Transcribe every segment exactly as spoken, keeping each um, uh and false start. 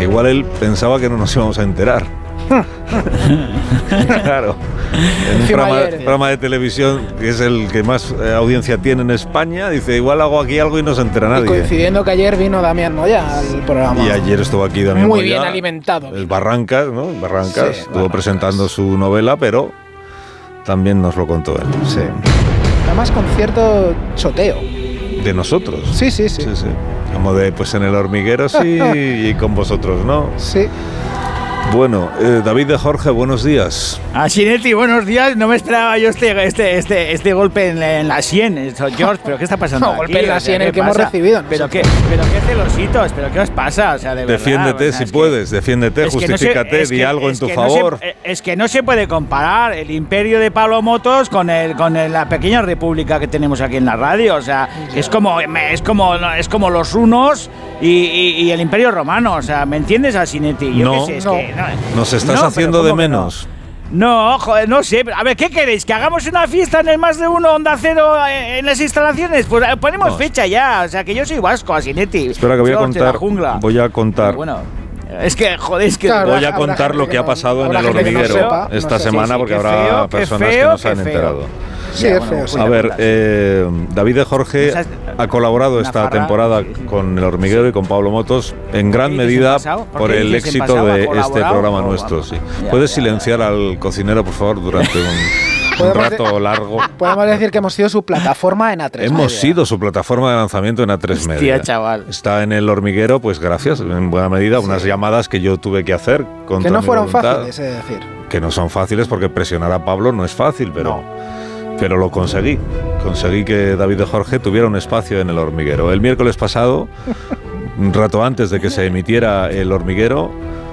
que igual él pensaba que no nos íbamos a enterar. Claro, en un programa, programa de televisión que es el que más eh, audiencia tiene en España, dice igual hago aquí algo y no se entera nadie. Y coincidiendo que ayer vino Damián Moya al programa. Y ayer estuvo aquí Damián Muy Moya, bien alimentado. El Barrancas, ¿no? Barrancas, sí, estuvo Barrancas. presentando su novela, pero también nos lo contó él. Sí. Además con cierto choteo. De nosotros. Sí, sí, sí. sí, sí. Como de, pues en El Hormiguero sí y con vosotros, ¿no? Sí. Bueno, eh, David de Jorge, buenos días. Ah, Sinetti, buenos días. No me esperaba yo este este este, este golpe en, en la sien, George, pero ¿qué está pasando? No, aquí? golpe en la sien o sea, el que pasa? hemos recibido. No pero sé. qué, pero qué celositos, pero qué os pasa, o sea, de Defiéndete verdad, si o sea, puedes, que, defiéndete, justifícate, no sé, di que, algo en tu no favor. Se, es que no se puede comparar el imperio de Pablo Motos con el con el, la pequeña república que tenemos aquí en la radio, o sea, ya. es como es como es como los hunos y, y, y el imperio romano, o sea, ¿me entiendes, a Sinetti? Yo no, qué sé, es no. que no, nos estás no, haciendo de menos. No, joder, no sé. A ver, ¿qué queréis? ¿Que hagamos una fiesta en el Más de Uno Onda Cero en las instalaciones? Pues ponemos no. fecha ya. O sea, que yo soy vasco, Asinetti. Espera, que voy a contar. Voy a contar. Bueno, es que, joder, es que... Claro, voy a contar lo que, que ha pasado en El Hormiguero no sepa, esta no sé, semana, sí, sí, porque habrá feo, personas feo, que no se han enterado. Sí, es feo. Sí. A ver, eh, David de Jorge o sea, ha colaborado esta farra, temporada sí, sí. con El Hormiguero y con Pablo Motos en gran medida por el éxito de este programa o, nuestro. Sí. Ya, ¿Puedes ya, silenciar ya. al cocinero, por favor, durante un, un rato largo? Podemos decir que hemos sido su plataforma en A tres Hemos Media. sido su plataforma de lanzamiento en A tres Media. Hostia, chaval. Está en El Hormiguero, pues gracias, en buena medida, sí. unas llamadas que yo tuve que hacer contra que no mi fueron voluntad, fáciles, es decir. Que no son fáciles porque presionar a Pablo no es fácil, pero... No. Pero lo conseguí. Conseguí que David de Jorge tuviera un espacio en El Hormiguero. El miércoles pasado, un rato antes de que se emitiera El Hormiguero,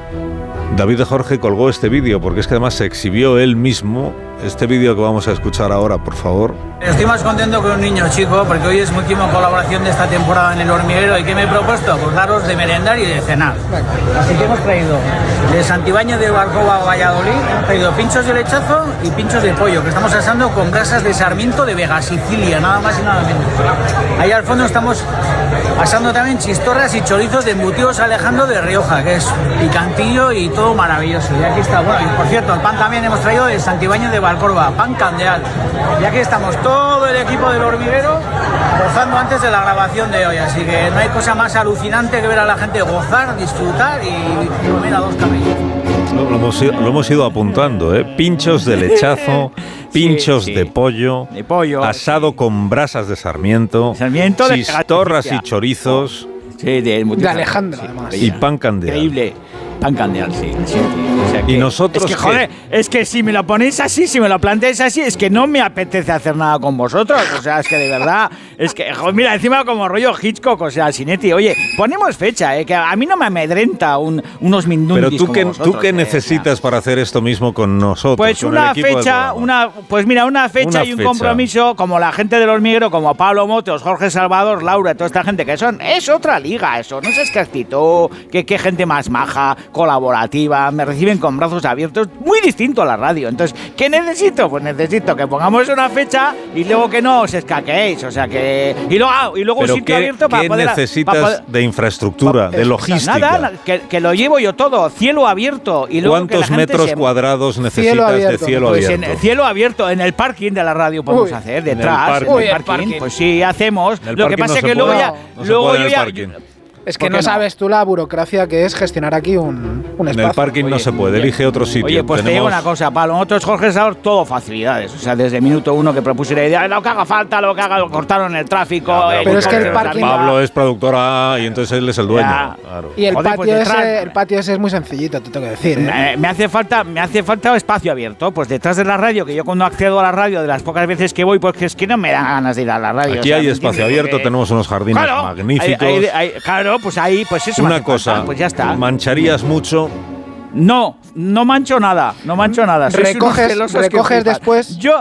David de Jorge colgó este vídeo, porque es que además se exhibió él mismo. Este vídeo que vamos a escuchar ahora, por favor. Estoy más contento que un niño chico, porque hoy es mi última colaboración de esta temporada en El Hormiguero. ¿Y qué me he propuesto? Pues daros de merendar y de cenar. Así que hemos traído de Santibáñez de Barcova a Valladolid, hemos traído pinchos de lechazo y pinchos de pollo, que estamos asando con grasas de sarmiento de Vega Sicilia, nada más y nada menos. Ahí al fondo estamos asando también chistorras y chorizos de embutidos Alejandro de Rioja, que es picantillo y todo maravilloso. Y aquí está, bueno, y por cierto, el pan también hemos traído de Santibáñez de Valcorba, pan candeal. Y aquí estamos todo el equipo del Hormiguero gozando antes de la grabación de hoy, así que no hay cosa más alucinante que ver a la gente gozar, disfrutar y, y comer a dos camellos. Lo, lo, hemos, lo hemos ido apuntando, ¿eh? Pinchos de lechazo, pinchos sí, sí. de pollo, de pollo asado sí. con brasas de sarmiento, sarmiento chistorras y chorizos. Sí, de, de Alejandro, además. Y pan candeal. Increíble. Pan candeal, sí. sí, sí. O sea que, y nosotros. Es que, joder, es que si me lo ponéis así, si me lo planteáis así, es que no me apetece hacer nada con vosotros. O sea, es que de verdad. Es que, joder, mira, encima como rollo Hitchcock, o sea, Sinetti. Oye, ponemos fecha, ¿eh? Que a mí no me amedrenta un, unos mindundis. Pero tú, como qué, vosotros, ¿tú qué eh, necesitas o sea, para hacer esto mismo con nosotros? Pues con una fecha, una, pues mira, una fecha una y un fecha. compromiso, como la gente del Hormiguero, como Pablo Motos, Jorge Salvador, Laura, toda esta gente que son. Es otra liga, eso. No sé qué actitud, qué, qué gente más maja, colaborativa. Me reciben con brazos abiertos, muy distinto a la radio. Entonces, ¿qué necesito? Pues necesito que pongamos una fecha y luego que no os escaquéis. O sea que. Y luego, y luego un sitio qué, abierto para ¿qué poder. necesitas para poder, de infraestructura, pa, de logística? Nada, que, que lo llevo yo todo, cielo abierto. Y luego ¿cuántos que la metros se... cuadrados necesitas cielo de cielo pues abierto? En cielo abierto, en el parking de la radio podemos Uy, hacer, detrás. En el, en el, parking, parking. Pues sí, hacemos. El lo que pasa no es que puede, luego ya. No luego yo ya. Es que no, no sabes tú la burocracia que es gestionar aquí un, un espacio. En el parking oye, no se puede, elige otro sitio. Oye, pues Tenemos... te digo una cosa, Pablo, nosotros Jorge Salvador, todo facilidades. O sea, desde el minuto uno que propuse la idea, lo que haga falta, lo que haga, lo cortaron el tráfico. Ya, pero pero es que el parking... Pablo es productora y entonces él es el dueño. Claro. Y el, Joder, patio pues detrás, ese, el patio ese es muy sencillito, te tengo que decir. ¿eh? Me, me, hace falta, me hace falta espacio abierto. Pues detrás de la radio, que yo cuando accedo a la radio, de las pocas veces que voy, pues es que no me dan ganas de ir a la radio. Aquí o sea, hay espacio abierto, porque... tenemos unos jardines claro, magníficos. Hay, hay, hay, claro, pues ahí, pues eso. Una cosa, falta, pues ya está. ¿mancharías mucho? No, no mancho nada, no mancho nada. Recoges, recoges después. Yo,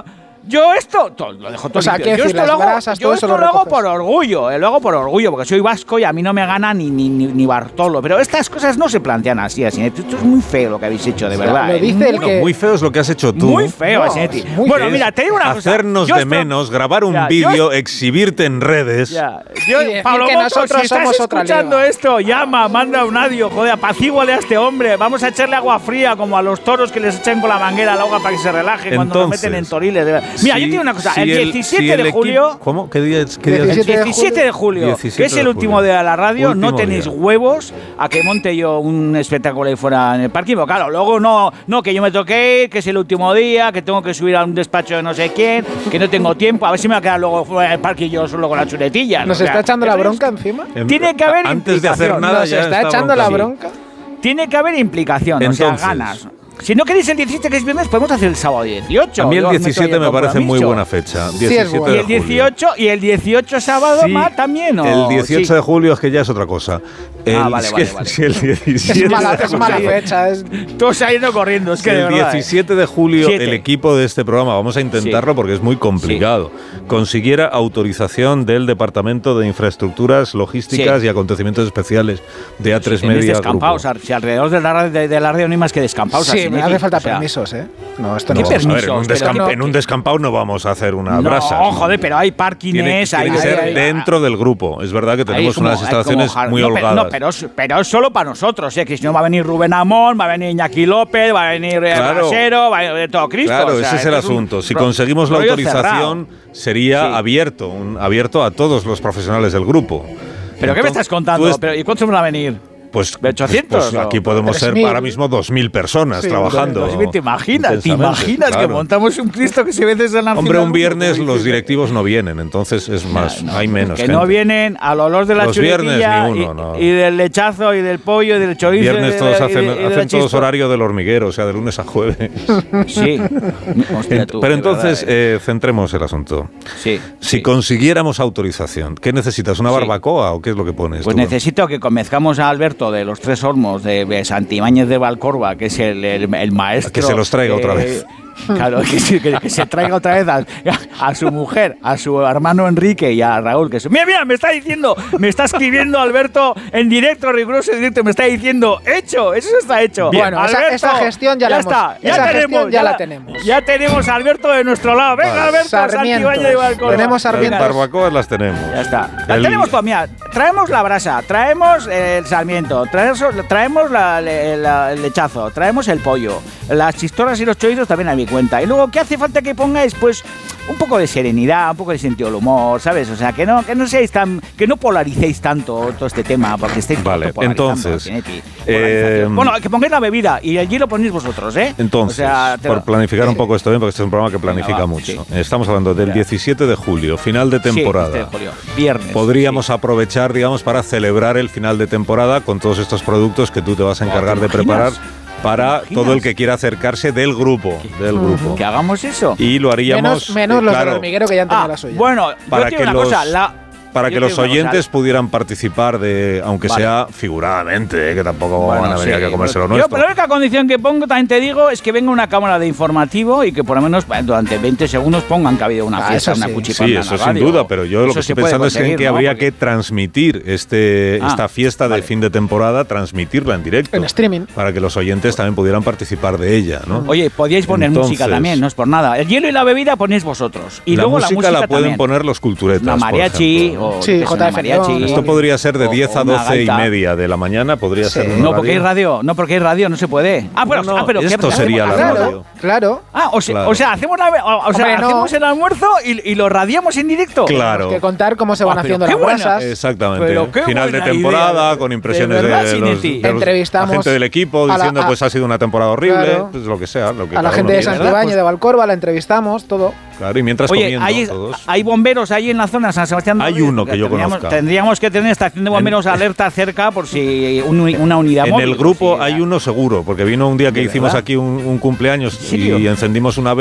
yo esto to, lo dejo todo. O sea, limpio. ¿qué Yo decir, esto, las lo hago, brasas, yo todo esto eso lo lo hago recoges? por orgullo, eh, lo hago por orgullo, porque soy vasco y a mí no me gana ni, ni, ni, ni Bartolo. Pero estas cosas no se plantean así, así. Esto es muy feo lo que habéis hecho, de verdad. Lo eh. dice el No, que... muy feo es lo que has hecho tú. Muy feo, No, Asinetti. es muy Bueno, feo. mira, te digo una cosa. Hacernos Yo de esto- menos, grabar un Ya, yo vídeo, exhibirte en redes. Ya. Yo, Y decir Pablo que Motos, nosotros si estás somos otra escuchando liga. esto, llama, manda un audio, joder, apacíguale a este hombre. Vamos a echarle agua fría como a los toros que les echan con la manguera al agua para que se relajen cuando nos meten en toriles. de verdad. Mira, si- yo te digo una cosa. si el el- diecisiete si el de equipo- julio... ¿Cómo? ¿Qué día es? ¿Qué día es? El diecisiete de diecisiete de julio, diecisiete que es el de último julio. día de la radio, no Último tenéis día. huevos a que monte yo un espectáculo ahí fuera en el parking. Pero claro, luego no, no, que yo me toqué ir, que es el último día, que tengo que subir a un despacho de no sé quién, que no tengo tiempo, a ver si me va a quedar luego fuera del parking yo solo con la chuletilla. ¿Nos O sea, está echando la eso es- bronca encima? Tiene que haber Antes de hacer implicación. nada ¿Nos ya está está echando la bronca. bronca? Tiene que haber implicación, o sea, Entonces. ganas. Si no queréis el diecisiete, que es viernes, podemos hacer el sábado dieciocho. A mí el Yo os meto diecisiete ahí me el parece muy compromiso. buena fecha. es diecisiete bueno. ¿Y de el julio. dieciocho, y el dieciocho sábado Sí, más también? ¿o? El dieciocho Sí. de julio es que ya es otra cosa. El, Ah, vale, es vale, que- vale. si el diecisiete Es mala, de es mala julio- fecha. Es... Todo se ha ido corriendo, es que Si de el verdad, ¿eh? diecisiete de julio Siete. el equipo de este programa, vamos a intentarlo Sí. porque es muy complicado, consiguiera autorización del Departamento de Infraestructuras, Logísticas Sí. y Acontecimientos Especiales de A tres Si tenéis Media descampados, Grupo. si alrededor de la, radio- de, de la radio no hay más que descampados. Sí, así, me ¿no? hace falta O sea, permisos, ¿eh? No, esto ¿Qué no. permisos? A ver, en un, Pero descamp- no- en un descampado no vamos a hacer una No, brasa. joder, pero hay parkings, Tiene, hay... tiene que ahí, ser ahí, dentro del grupo. Es verdad que ahí tenemos como- unas hay instalaciones como jar- muy no, pero, holgadas. no, pero, es- pero es solo para nosotros, ¿eh? Que si no va a venir Rubén Amón, va a venir Iñaki López, va a venir eh, Claro. Brasero, va a venir todo Cristo. Claro, o sea, ese es el esto un asunto. Si ro- conseguimos la rollo autorización, sería Sí. abierto, un- abierto a todos los profesionales del grupo. cerrado. ¿Pero qué me Entonces, estás contando? tú es- Pero, ¿y cuántos van a venir? Pues, ¿De ochocientos pues, pues o aquí podemos ser tres mil? ahora mismo dos mil personas Sí, trabajando. Dos mil, ¿Te imaginas? ¿Te intensamente, imaginas que claro. montamos un Cristo que se ve desde la Hombre, un viernes como los dices? directivos no vienen, entonces es más, No, hay menos Que gente. no vienen al olor de la Los viernes chuletilla ni uno, y, no. y del lechazo y del pollo y del chorizo. Viernes y de- todos y de- hacen, y de la hacen todos chispa. horario del hormiguero, o sea, de lunes a jueves. Sí. Hostia, tú, Pero de entonces, verdad, eh. eh, centremos el asunto. Sí. Si sí. consiguiéramos autorización, ¿qué necesitas? ¿Una Sí. barbacoa o qué es lo que pones? Pues tú? necesito que convenzcamos a Alberto de los Tres Hornos de, de Santibáñez de Valcorba, que es el, el, el maestro. Que se los traiga eh, otra vez. Claro, que, sí, que, que se traiga otra vez a, a su mujer, a su hermano Enrique y a Raúl. Que su- mira, mira, me está diciendo, me está escribiendo Alberto en directo, riguroso en directo, me está diciendo, hecho, eso está hecho. Bien. Bueno, esa- esa gestión ya la hemos- está, ya esa tenemos, gestión ya la tenemos. Ya tenemos a Alberto de nuestro lado. Venga, Vale. Alberto, Sarmientos. Santibáñez de Valcorba. Tenemos Las sarmientos. barbacoas las tenemos. Ya está. La El- tenemos todo. Mira, traemos la brasa, traemos el sarmiento, traemos, traemos la- la- la- el lechazo, traemos el pollo, las chistoras y los chorizos también a mi cuenta. Y luego, ¿qué hace falta que pongáis? Pues un poco de serenidad, un poco de sentido del humor, ¿sabes? O sea, que no, que no seáis tan, que no polaricéis tanto todo este tema, porque estáis Vale, polarizando, entonces, Cinetti, eh, polarización. Bueno, que pongáis la bebida y allí lo ponéis vosotros, ¿eh? Entonces, O sea, te por lo- planificar un poco esto bien, porque este es un programa que planifica va, mucho. sí. Estamos hablando del Ya. diecisiete de julio, final de temporada. Sí, este julio, viernes. Podríamos sí. aprovechar, digamos, para celebrar el final de temporada con todos estos productos que tú te vas a Oh, encargar ¿te de preparar imaginas? para ¿Te imaginas? todo el que quiera acercarse del grupo, del grupo. Que hagamos eso. Y lo haríamos Menos, menos eh, los claro, del hormiguero que ya han tenido Ah, la suya. bueno, Para yo te digo que una los- cosa, la, para yo que te los digo una oyentes cosa. pudieran participar de, aunque Vale. sea figuradamente, eh, que tampoco Bueno, van a venir sí. aquí a comerse lo Yo, nuestro. pero la única condición que pongo, también te digo, es que venga una cámara de informativo y que por lo menos bueno, durante veinte segundos pongan que ha habido una Ah, fiesta, eso una sí. cuchipanda Sí, en eso la sin radio. duda, pero yo lo Eso que se estoy puede pensando es que, conseguir, que ¿no? habría Porque- que transmitir este, Ah, esta fiesta de vale. fin de temporada, transmitirla en directo. En streaming. Para que los oyentes también pudieran participar de ella, ¿no? Oye, podíais poner Entonces, música también, no es por nada. El hielo y la bebida ponéis vosotros. Y la luego música la música la pueden también. poner los culturetas. Una por mariachi ejemplo. o Sí, yo qué sé, J una F mariachi. León. Esto podría ser de o- diez a o una doce y gaita. media de la mañana, podría Sí. ser. una No, porque hay radio. radio, no porque hay radio, no se puede. Ah, pero, No, no, ah, pero ¿qué esto hacemos? sería la ¿Hacemos- radio. Claro. Ah, o sea, Claro. o sea, hacemos, la, o, o sea, Hombre, no. hacemos el almuerzo y, y lo radiamos en directo. Claro. Tenemos que contar cómo se van Ah, pero haciendo qué las buena. brasas. Exactamente. Pero qué Final de buena temporada, idea. con impresiones De de, verdad, los, Cinetti. de los- Entrevistamos la gente del equipo a la- diciendo a- pues ha sido una temporada horrible, Claro. pues lo que sea. Lo que A la cada gente uno de quiera. Santibáñez, Pues- de Valcorba, la entrevistamos, todo. Claro, y mientras Oye, comiendo hay, todos. hay bomberos ahí en la zona de San Sebastián. de Hay los Reyes? uno que yo tendríamos, conozca. Tendríamos que tener estación de bomberos alerta cerca por si un- una unidad En móvil. el grupo Sí, hay uno seguro, porque vino un día que ¿De hicimos verdad? aquí un, un cumpleaños ¿En serio? y encendimos una vela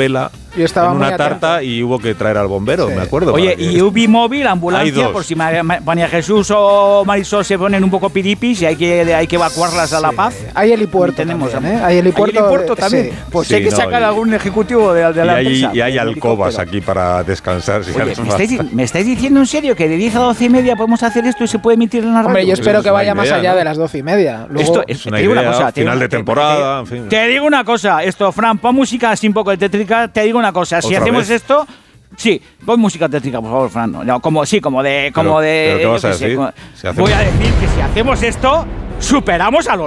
Yo estaba en una muy tarta atento. y hubo que traer al bombero, Sí. me acuerdo. Oye, que... y U B I móvil, ambulancia, dos. por si María, María Jesús o Marisol se ponen un poco piripis y hay que, hay que evacuarlas a La Paz. Hay helipuerto Tenemos, también, ¿eh? Hay helipuerto, ¿Hay helipuerto eh, también? sí. Pues Sí, hay que no, sacar y- a algún ejecutivo de, de Y la hay, empresa. y hay del alcobas helicóptero. aquí para descansar. Si Oye, hace ¿me falta. estáis, ¿me estáis diciendo en serio que de diez a doce y media podemos hacer esto y se puede emitir en la radio? Hombre, yo Pues espero es que una vaya más idea, allá ¿no? de las doce y media. Luego, Esto Es una te digo idea, una cosa, te final digo- de te- temporada, te- en fin. Te digo una cosa, esto, Fran, pon música así un poco de tétrica. Te digo una cosa, si ¿Otra hacemos vez? esto, sí, pon música tétrica, por favor, Fran. No, no, como sí, como de, como Pero- de. pero ¿qué vas yo a qué sé, decir? como- Si hacemos- Voy a decir que si hacemos esto, superamos a los